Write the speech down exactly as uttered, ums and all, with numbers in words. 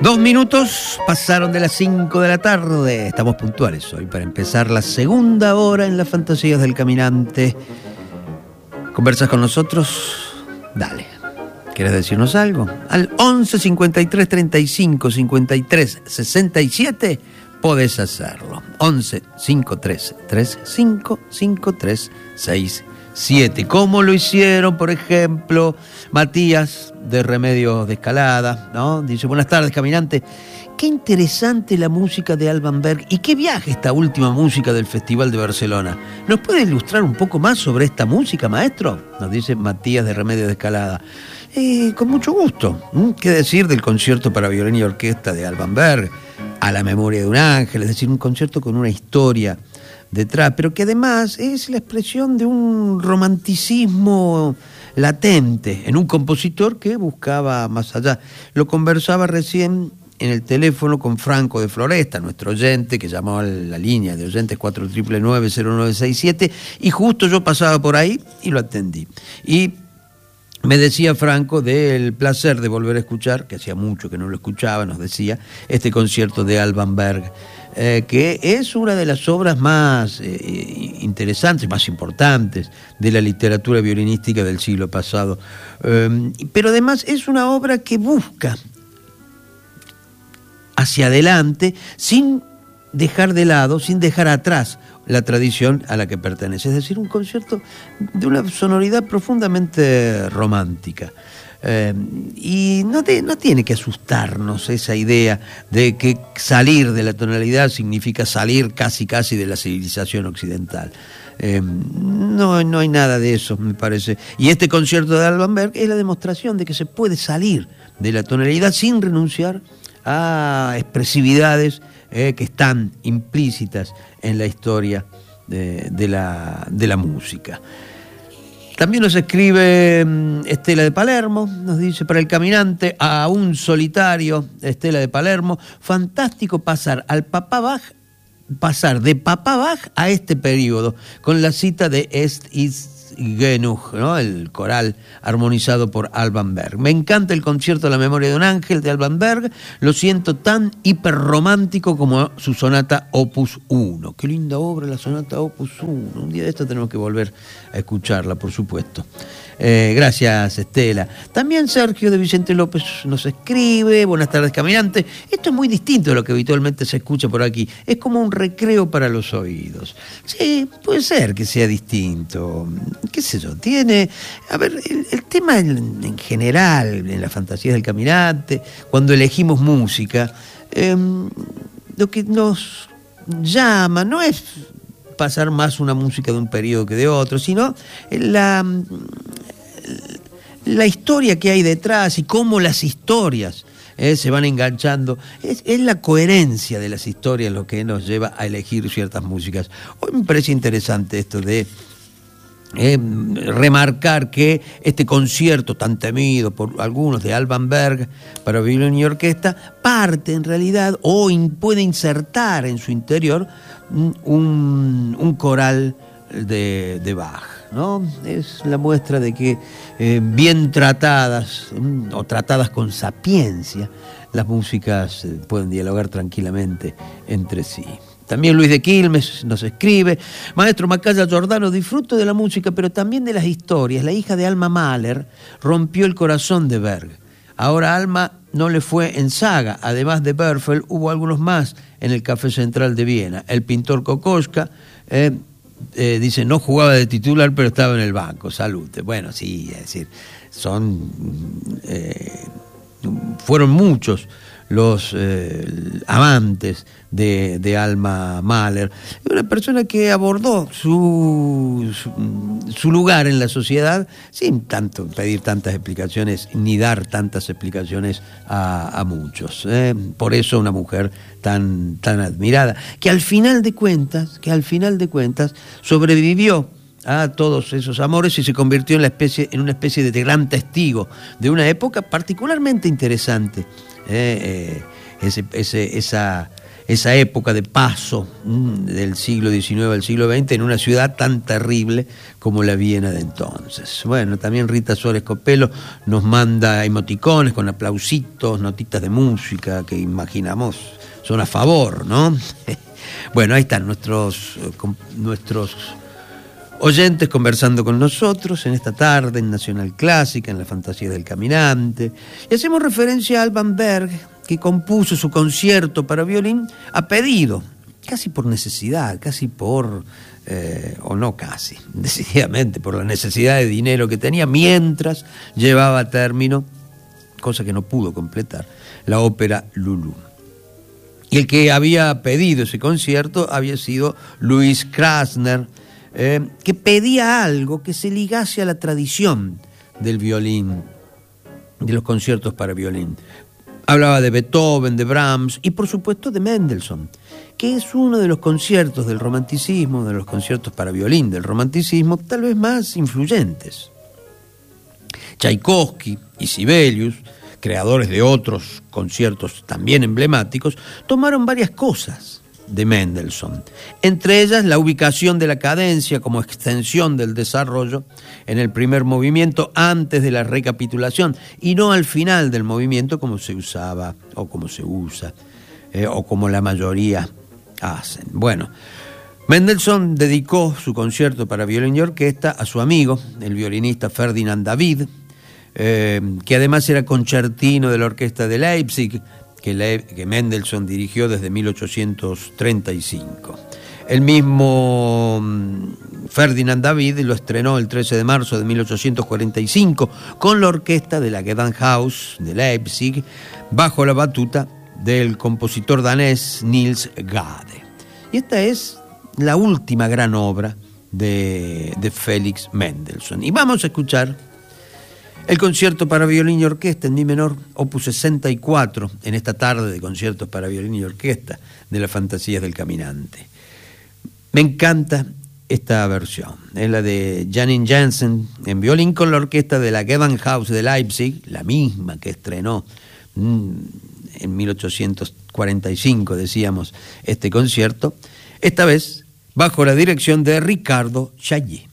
Dos minutos pasaron de las cinco de la tarde. Estamos puntuales hoy para empezar la segunda hora en las fantasías del caminante. ¿Conversas con nosotros? Dale. ¿Quieres decirnos algo? Al once cincuenta y tres treinta y cinco cincuenta y tres sesenta y siete podés hacerlo. once cincuenta y tres treinta y cinco cincuenta y tres sesenta y siete. ¿Cómo lo hicieron, por ejemplo, Matías de Remedios de Escalada, ¿no? Dice: buenas tardes, caminante. Qué interesante la música de Alban Berg y qué viaje esta última música del Festival de Barcelona. ¿Nos puede ilustrar un poco más sobre esta música, maestro? Nos dice Matías de Remedios de Escalada. Eh, con mucho gusto. ¿Mm? ¿Qué decir del concierto para violín y orquesta de Alban Berg? A la memoria de un ángel, es decir, un concierto con una historia detrás, pero que además es la expresión de un romanticismo latente en un compositor que buscaba más allá. Lo conversaba recién en el teléfono con Franco de Floresta, nuestro oyente, que llamó a la línea de oyentes cuatro nueve nueve cero nueve seis siete, y justo yo pasaba por ahí y lo atendí. Y me decía Franco del placer de volver a escuchar, que hacía mucho que no lo escuchaba, nos decía, este concierto de Alban Berg, eh, que es una de las obras más eh, interesantes, más importantes de la literatura violinística del siglo pasado. Eh, pero además es una obra que busca hacia adelante sin dejar de lado, sin dejar atrás la tradición a la que pertenece. Es decir, un concierto de una sonoridad profundamente romántica. Eh, y no, te, no tiene que asustarnos esa idea de que salir de la tonalidad significa salir casi casi de la civilización occidental. Eh, no, no hay nada de eso, me parece. Y este concierto de Alban Berg es la demostración de que se puede salir de la tonalidad sin renunciar a expresividades eh, que están implícitas en la historia de, de, la, de la música. También nos escribe Estela de Palermo, nos dice: para el caminante a un solitario, Estela de Palermo, fantástico pasar al Papá Bach, pasar de Papá Bach a este periodo, con la cita de Est ist Genug, ¿no? El coral armonizado por Alban Berg. Me encanta el concierto de la memoria de un ángel de Alban Berg, lo siento tan hiperromántico como su sonata Opus uno. Qué linda obra la sonata Opus uno. Un día de esto tenemos que volver a escucharla, por supuesto. Eh, gracias, Estela. También Sergio de Vicente López nos escribe: buenas tardes, caminante. Esto es muy distinto de lo que habitualmente se escucha por aquí. Es como un recreo para los oídos. Sí, puede ser que sea distinto. Qué sé yo, tiene... A ver, el, el tema en, en general, en la fantasía del caminante, cuando elegimos música, eh, lo que nos llama no es pasar más una música de un periodo que de otro, sino la, la historia que hay detrás y cómo las historias eh, se van enganchando. Es, es la coherencia de las historias lo que nos lleva a elegir ciertas músicas. Hoy me parece interesante esto de Eh, remarcar que este concierto tan temido por algunos de Alban Berg para violín y orquesta parte en realidad o in, puede insertar en su interior un, un coral de, de Bach, ¿no? Es la muestra de que eh, bien tratadas o tratadas con sapiencia, las músicas eh, pueden dialogar tranquilamente entre sí. También Luis de Quilmes nos escribe: maestro Macaya Giordano, disfruto de la música, pero también de las historias. La hija de Alma Mahler rompió el corazón de Berg. Ahora Alma no le fue en Saga. Además de Berfeld, hubo algunos más en el Café Central de Viena. El pintor Kokoschka, eh, eh, dice, no jugaba de titular, pero estaba en el banco. Salute. Bueno, sí, es decir, son... Eh, fueron muchos los eh, amantes de, de Alma Mahler, una persona que abordó su, su, su lugar en la sociedad sin tanto pedir tantas explicaciones ni dar tantas explicaciones a, a muchos. ¿eh? Por eso una mujer tan, tan admirada, que al final de cuentas, que al final de cuentas sobrevivió a todos esos amores y se convirtió en, la especie, en una especie de gran testigo de una época particularmente interesante. Eh, eh, ese, ese, esa, esa época de paso mmm, del siglo diecinueve al siglo veinte en una ciudad tan terrible como la Viena de entonces. Bueno, también Rita Suárez Copelo nos manda emoticones con aplausitos, notitas de música que imaginamos son a favor, ¿no? Bueno, ahí están nuestros, nuestros oyentes conversando con nosotros en esta tarde en Nacional Clásica, en la Fantasía del Caminante. Y hacemos referencia a Alban Berg, que compuso su concierto para violín a pedido, casi por necesidad, casi por, eh, o no casi, decididamente por la necesidad de dinero que tenía, mientras llevaba a término, cosa que no pudo completar, la ópera Lulú. Y el que había pedido ese concierto había sido Louis Krasner, eh, que pedía algo que se ligase a la tradición del violín, de los conciertos para violín. Hablaba de Beethoven, de Brahms y por supuesto de Mendelssohn, que es uno de los conciertos del romanticismo, de los conciertos para violín del romanticismo, tal vez más influyentes. Tchaikovsky y Sibelius, creadores de otros conciertos también emblemáticos, tomaron varias cosas de Mendelssohn, entre ellas la ubicación de la cadencia como extensión del desarrollo en el primer movimiento antes de la recapitulación y no al final del movimiento como se usaba o como se usa eh, o como la mayoría hacen. Bueno, Mendelssohn dedicó su concierto para violín y orquesta a su amigo, el violinista Ferdinand David, eh, que además era concertino de la orquesta de Leipzig, que, Le- que Mendelssohn dirigió desde mil ochocientos treinta y cinco. El mismo Ferdinand David lo estrenó el trece de marzo de mil ochocientos cuarenta y cinco con la orquesta de la Gewandhaus de Leipzig, bajo la batuta del compositor danés Niels Gade. Y esta es la última gran obra de, de Félix Mendelssohn. Y vamos a escuchar el concierto para violín y orquesta en mi menor, opus sesenta y cuatro, en esta tarde de conciertos para violín y orquesta de las Fantasías del Caminante. Me encanta esta versión, es la de Janine Jansen en violín con la orquesta de la Gewandhaus de Leipzig, la misma que estrenó mmm, en mil ochocientos cuarenta y cinco, decíamos, este concierto, esta vez bajo la dirección de Ricardo Chailly.